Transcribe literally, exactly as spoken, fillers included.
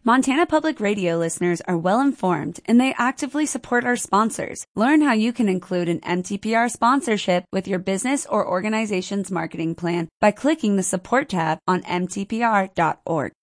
Montana Public Radio listeners are well informed and they actively support our sponsors. Learn how you can include an M T P R sponsorship with your business or organization's marketing plan by clicking the support tab on M T P R dot org.